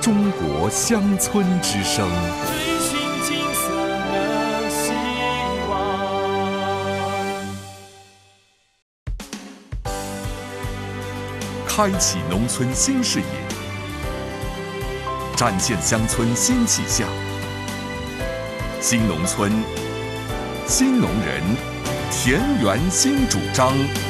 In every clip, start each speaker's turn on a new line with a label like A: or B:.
A: 中国乡村之声。
B: 追寻金色的希望。
A: 开启农村新视野，展现乡村新气象。新农村，新农人，田园新主张。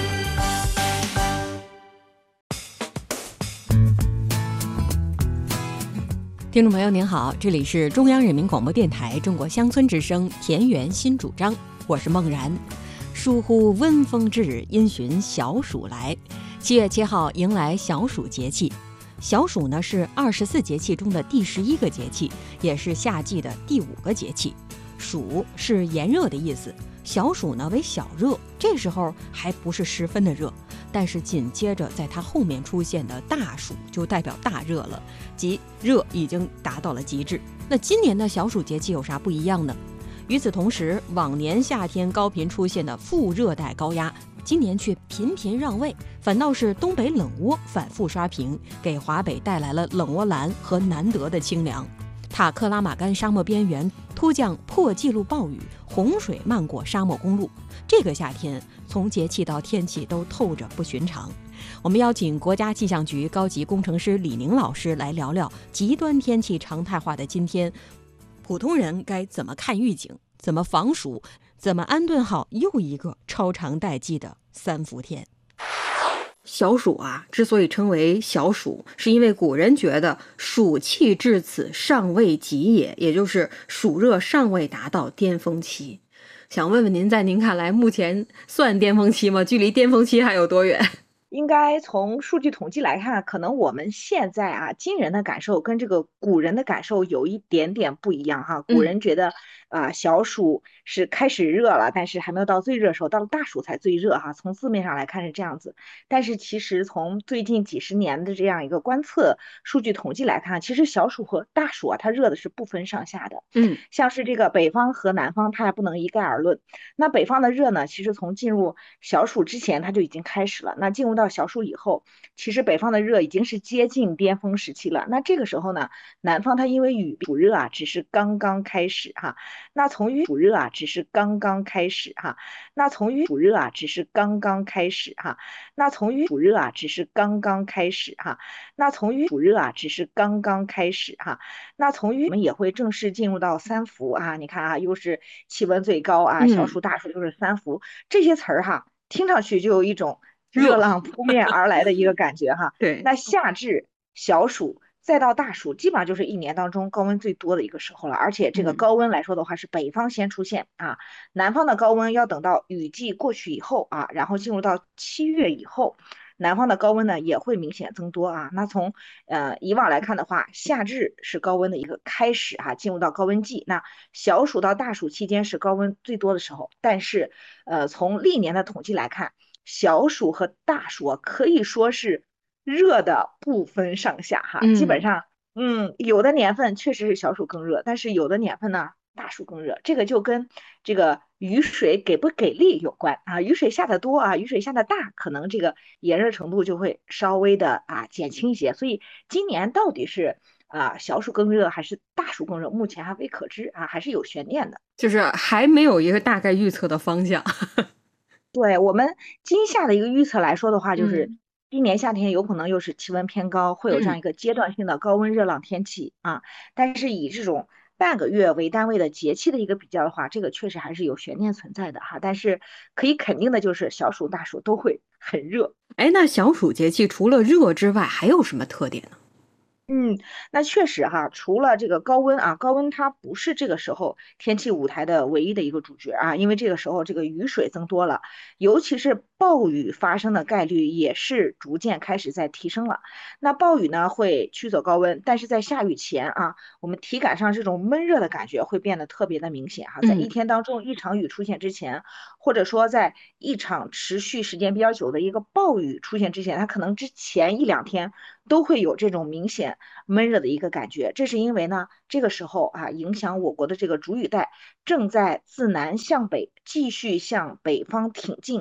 C: 听众朋友您好，这里是中央人民广播电台中国乡村之声田园新主张，我是梦然。疏忽温风至，因循小暑来。7月7号迎来小暑节气。小暑呢是24节气中的第11个节气，也是夏季的第5个节气。暑是炎热的意思，小暑呢为小热，这时候还不是十分的热，但是紧接着在它后面出现的大暑就代表大热了，即热已经达到了极致。那今年的小暑节气有啥不一样呢？与此同时，往年夏天高频出现的副热带高压，今年却频频让位，反倒是东北冷涡反复刷屏，给华北带来了冷涡蓝和难得的清凉。塔克拉玛干沙漠边缘突降破纪录暴雨，洪水漫过沙漠公路。这个夏天从节气到天气都透着不寻常。我们邀请国家气象局高级工程师李宁老师来聊聊极端天气常态化的今天，普通人该怎么看预警，怎么防暑，怎么安顿好又一个超长待季的3伏天。小暑啊，之所以称为小暑，是因为古人觉得暑气至此尚未极也，也就是暑热尚未达到巅峰期。想问问您，在您看来，目前算巅峰期吗？距离巅峰期还有多远？
D: 应该从数据统计来看，可能我们现在今人的感受跟这个古人的感受有一点点不一样哈。古人觉得小暑是开始热了，但是还没有到最热的时候，到了大暑才最热哈。从字面上来看是这样子，但是其实从最近几十年的这样一个观测数据统计来看，其实小暑和大暑它热的是不分上下的。像是这个北方和南方，它还不能一概而论。那北方的热呢，其实从进入小暑之前它就已经开始了，那进入到小暑以后，其实北方的热已经是接近巅峰时期了。那这个时候呢，南方它因为暑热只是刚刚开始哈。那从于暑热只是刚刚开始哈。那从于暑热只是刚刚开始哈。那从于暑热只是刚刚开始哈。那从于暑热只是刚刚开始哈。那从于我们也会正式进入到3伏啊。你看又是气温最高小暑大暑就是3伏，这些词儿听上去就有一种热浪扑面而来的一个感觉哈。
C: 对，
D: 那夏至、小暑再到大暑，基本上就是一年当中高温最多的一个时候了。而且这个高温来说的话，是北方先出现南方的高温要等到雨季过去以后然后进入到7月以后，南方的高温呢也会明显增多那从以往来看的话，夏至是高温的一个开始进入到高温季。那小暑到大暑期间是高温最多的时候，但是从历年的统计来看，小暑和大暑可以说是热的不分上下基本上有的年份确实是小暑更热，但是有的年份呢大暑更热。这个就跟这个雨水给不给力有关雨水下的多雨水下的大，可能这个炎热程度就会稍微的减轻一些。所以今年到底是小暑更热还是大暑更热，目前还未可知还是有悬念的，
C: 就是还没有一个大概预测的方向。
D: 对我们今夏的一个预测来说的话，就是今年夏天有可能又是气温偏高，会有这样一个阶段性的高温热浪天气但是以这种半个月为单位的节气的一个比较的话，这个确实还是有悬念存在的但是可以肯定的就是小暑大暑都会很热。
C: 那小暑节气除了热之外还有什么特点呢？
D: 那确实除了这个高温高温它不是这个时候天气舞台的唯一的一个主角因为这个时候这个雨水增多了，尤其是暴雨发生的概率也是逐渐开始在提升了。那暴雨呢会驱走高温，但是在下雨前我们体感上这种闷热的感觉会变得特别的明显在一天当中一场雨出现之前，或者说在一场持续时间比较久的一个暴雨出现之前，它可能之前1-2天都会有这种明显闷热的一个感觉。这是因为呢这个时候影响我国的这个主雨带正在自南向北继续向北方挺进